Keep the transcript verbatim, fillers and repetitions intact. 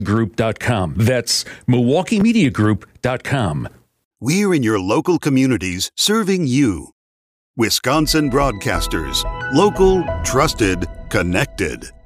group dot com. That's Milwaukee Media Group dot com. We're in your local communities serving you. Wisconsin Broadcasters. Local, trusted, connected.